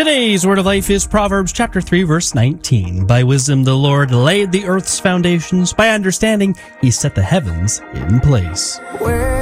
Today's word of life is Proverbs chapter 3, verse 19. By wisdom the Lord laid the earth's foundations. By understanding he set the heavens in place.